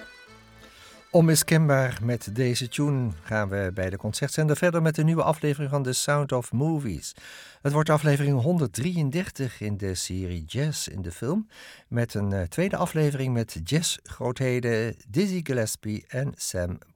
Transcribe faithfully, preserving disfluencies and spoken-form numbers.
Onmiskenbaar met deze tune gaan we bij de Concertzender verder met een nieuwe aflevering van The Sound of Movies. Het wordt aflevering honderddrieëndertig in de serie Jazz in de Film, met een uh, tweede aflevering met jazzgrootheden Dizzy Gillespie en Sam